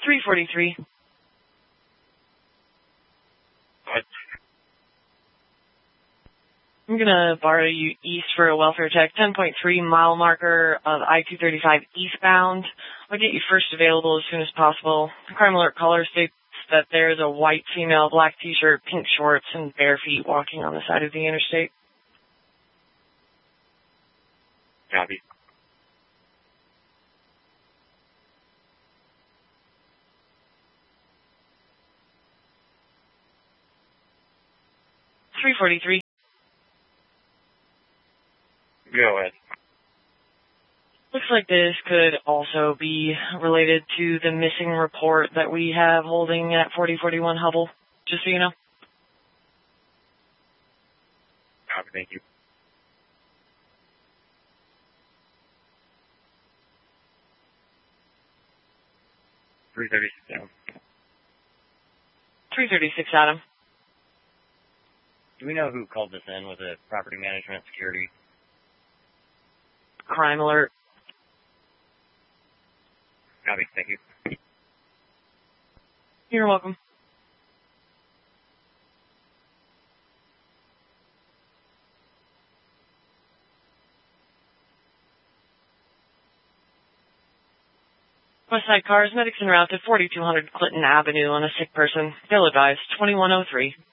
343. What? I'm going to borrow you east for a welfare check. 10.3 mile marker of I-235 eastbound. I'll get you first available as soon as possible. Crime alert caller states that there's a white female, black t-shirt, pink shorts, and bare feet walking on the side of the interstate. Copy. .343. Go ahead. Looks like this could also be related to the missing report that we have holding at 4041 Hubble, just so you know. Copy, thank you. $336 down. 336, Adam. Do we know who called this in? Was it property management, security? Crime alert. Copy, thank you. You're welcome. Westside cars, medics en route to 4200 Clinton Avenue on a sick person. Bill advised, 2103.